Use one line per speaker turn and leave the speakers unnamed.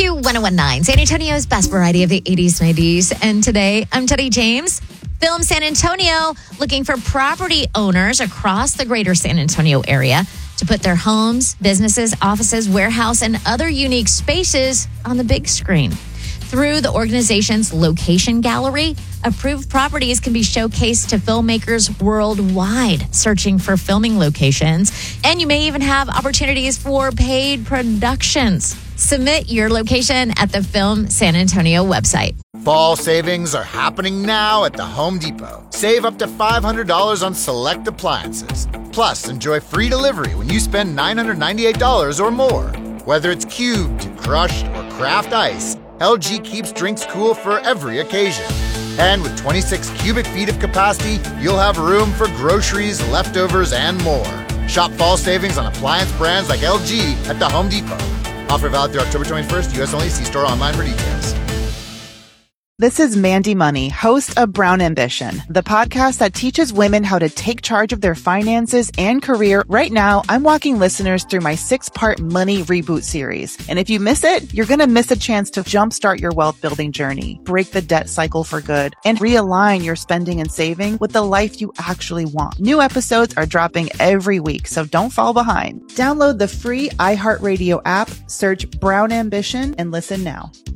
Q1019, San Antonio's best variety of the 80s, 90s. And today, I'm Teddy James. Film San Antonio looking for property owners across the greater San Antonio area to put their homes, businesses, offices, warehouse, and other unique spaces on the big screen. Through the organization's location gallery, approved properties can be showcased to filmmakers worldwide searching for filming locations. And you may even have opportunities for paid productions. Submit your location at the Film San Antonio website.
Fall savings are happening now at the Home Depot. Save up to $500 on select appliances. Plus, enjoy free delivery when you spend $998 or more. Whether it's cubed, crushed, or craft ice, LG keeps drinks cool for every occasion. And with 26 cubic feet of capacity, you'll have room for groceries, leftovers, and more. Shop fall savings on appliance brands like LG at the Home Depot. Offer valid through October 21st, U.S. only. See store online for details.
This is Mandy Money, host of Brown Ambition, the podcast that teaches women how to take charge of their finances and career. Right now, I'm walking listeners through my 6-part money reboot series. And if you miss it, you're going to miss a chance to jumpstart your wealth building journey, break the debt cycle for good, and realign your spending and saving with the life you actually want. New episodes are dropping every week, so don't fall behind. Download the free iHeartRadio app, search Brown Ambition, and listen now.